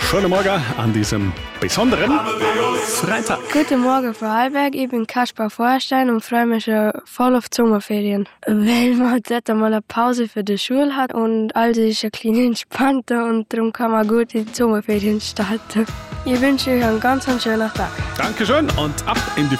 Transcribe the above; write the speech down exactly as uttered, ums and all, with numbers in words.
Schönen Morgen an diesem besonderen Freitag. Guten Morgen, Frau Hallberg. Ich bin Kaspar Feuerstein und freue mich schon voll auf die Sommerferien. Weil man dort mal eine Pause für die Schule hat und alles ist ein bisschen entspannter und darum kann man gut in die Sommerferien starten. Ich wünsche euch einen ganz schönen Tag. Dankeschön und ab in die